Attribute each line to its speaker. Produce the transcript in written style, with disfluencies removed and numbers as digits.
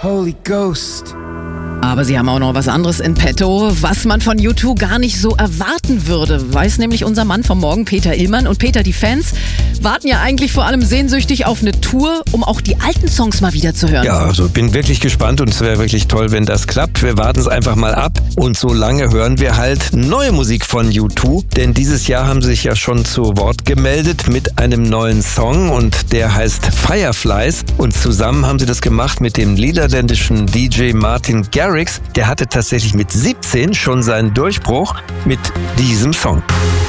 Speaker 1: Holy Ghost.
Speaker 2: Aber sie haben auch noch was anderes in petto, was man von U2 gar nicht so erwarten würde, weiß nämlich unser Mann vom Morgen, Peter Illmann. Und Peter, die Fans warten ja eigentlich vor allem sehnsüchtig auf eine Tour, um auch die alten Songs mal wieder zu hören.
Speaker 3: Ja, also bin wirklich gespannt und es wäre wirklich toll, wenn das klappt. Wir warten es einfach mal ab und so lange hören wir halt neue Musik von U2, denn dieses Jahr haben sie sich ja schon zu Wort gemeldet mit einem neuen Song und der heißt Fireflies und zusammen haben sie das gemacht mit dem niederländischen DJ Martin Garrix. Der hatte tatsächlich mit 17 schon seinen Durchbruch mit diesem Song.